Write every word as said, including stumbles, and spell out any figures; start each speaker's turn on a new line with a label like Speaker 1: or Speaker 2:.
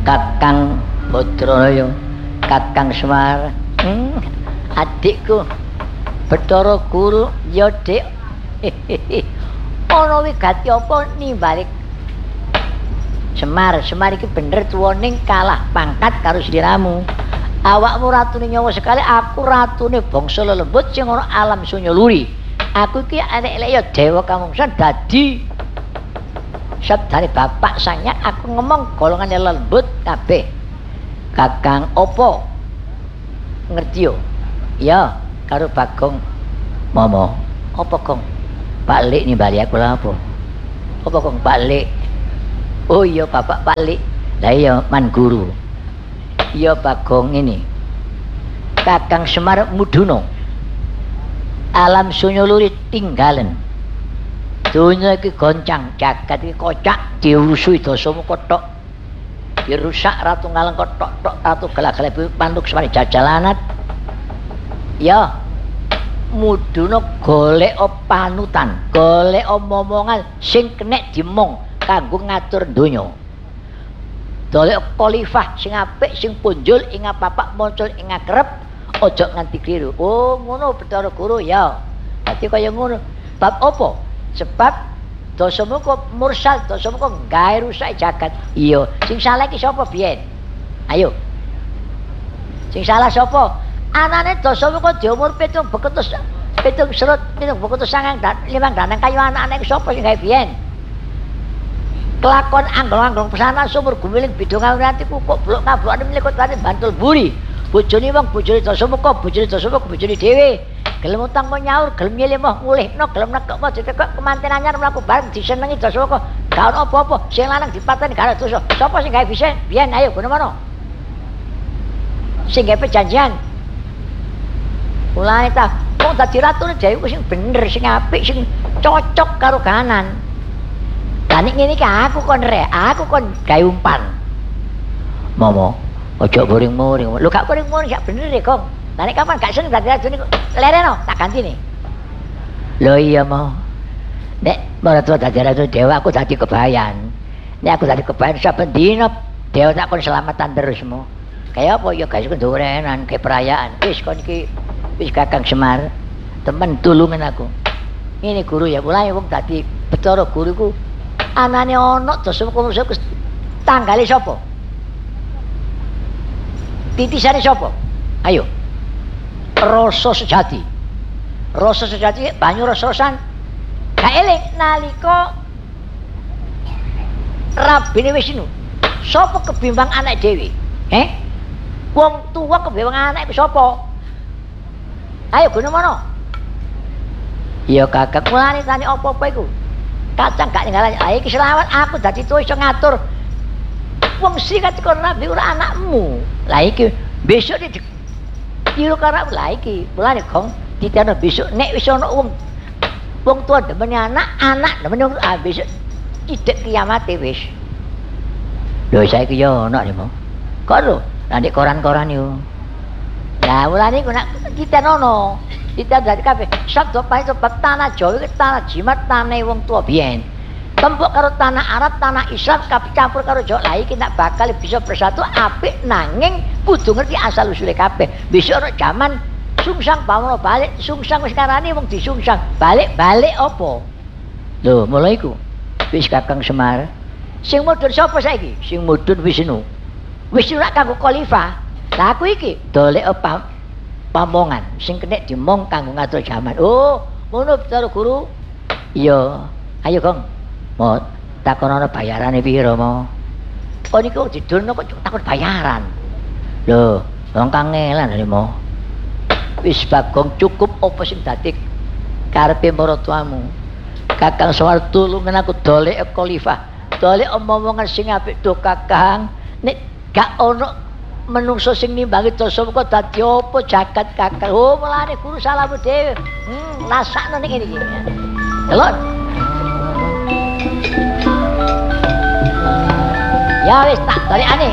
Speaker 1: Kakang Badranaya, Kakang Semar. Hmm, adikku Bathara Guru ya Dik. Ana wigati apa nimbalik Semar, Semar iki bener tuwaning kalah pangkat karo sliramu. Awakmu ratune nyawa sekali, aku ratune bangsa lelembut sing ana alam sunya luri. Aku iki arek-arek ya dewa kamungsan dadi sabdane bapak sanyat aku ngomong golongan lelembut kabeh. Kakang opo? Ngerti yo? Ya, karo Bagong Momo. Apa Gong? Pak Lik nimbali aku lha apa? Apa Gong Pak Lik? Oh iya bapak Pak Lik. Lah iya man guru. Iya Bagong ini. Kakang Semar Muduna. Alam sunya luri tinggalen. Dunia iki goncang, jagat iki kocak, diurusui dosamu kotok. Dirusak ratu ngaleng kotok tok ratu gelagale panduk semari jajalanat. Ya. Muduna golek panutan, golek momongan sing kenek dimong kanggo ngatur donya. Golek khalifah sing apik sing punjul ing papak muncul ing akrep aja nganti kliru. Oh, ngono Bathara Guru ya. Dadi kaya ngono. Bab apa? Sebab dosamu kok mursal, dosamu kok gawe rusak jagat. Iya, sing salah iki sapa biyen? Ayo. Sing salah sapa? Anane dosamu kok diumur pitung beketus pitung serut pitung beketus sangang dan limang danang kayu anake sapa sing gawe biyen? Kelakon anggong-anggong pesana sumur gumiling bidung awratiku kok blok-ngablokane mlekot wani bantul buri. Bojone wong bojone dosamu kok bojone dosamu kok bojone dhewe. Gelem utang mau nyaur, gelem nyilih mau ngulihno, gelem nekek mau ditekek kemanten anyar mlaku bareng disenengi dosa kok. Gak ono apa-apa, sing lanang dipateni gak ono dosa. Sapa sing gawe bisa? Biyen ayo gono mono. Sing gawe perjanjian. Mulane ta, wong dadi ratune dhewe sing bener, sing apik, sing cocok karo kanan. Lah nek ngene iki aku kon rek, aku kon gawe umpan. Momo, ojo boring-boring. Lho gak boring-boring gak bener e, Kong. Lah nek kapan gak seneng dadi rajune lereno tak gantine. Lho iya mau. Nek marang dadi rajune dewa aku dadi kebayan. Nek aku dadi kebayan saben dina dewa tak kon selamatan terusmu. Kaya apa ya guys kon durenan ke perayaan. Wis kon iki wis Kakang Semar temen tulungan aku. Ini guru ya mulai wong dadi Bathara Guru ku anane ana dosa kumusuk tanggale sapa? Titisane sapa? Ayo. Rasa sejati. Rasa sejati banyu ros-rosan. Gak eling nalika Rabine Wisnu. Sapa kebimbang anak dhewe? Heh? Wong tuwa kebimbang anak iku sapa? Ayo gono mono. Ya Kakak mulane tani apa-apa iku. Kacang gak ninggalan. Ah iki selawat aku dadi tuwa iso ngatur. Wong sing kok Rabi ora anakmu. Lah iki besok di kira karo lah iki mulane Gong diteno besok nek wis ana wong wong tuwa demene anak anak demene ah besok cidek kiamate wis. Lho saiki yo ana lho. Kok lho nanti koran-koran yo. Lah mulane ku nek ditenono kita dari kabeh sabda pae sebab tanah Jawa iki tanah jimat tanah wong tuwa biyen. Tembok karo tanah Arab, tanah Islam kabeh campur karo Jawa. Lah iki nek bakal bisa bersatu apik nanging kudu ngerti asal usule kabeh. Besok ana jaman sungsang pamono balik, sungsang wis karane wong disungsang. Balik-balik apa? Lho, mulai iku wis Kakang Semar. Sing mudhun sapa saiki? Sing mudhun Wisnu. Wisnu rak kanggo khalifah. Lah aku iki dolek apa pamongan sing kenek dimong kanggo ngatur jaman. Oh, ngono Bathara Guru. Iya, ayo Gong. Mau takonono bayarane piro mo? Kok niku didulno kok takon bayaran. Lho, wong kangelan lho mo. Wis Bagong cukup apa sing dadi karepe maratuamu. Kakang Semar tulungan aku dolek khalifah. Dolek omongan sing apik to Kakang. Nek gak ono menungso sing nimbangi dosa kok dadi apa jagat Kakang. Oh, mulane guru salamu dhewe. Hmm, rasakno ning ngene iki. Delok. Ya wis tak dalekane.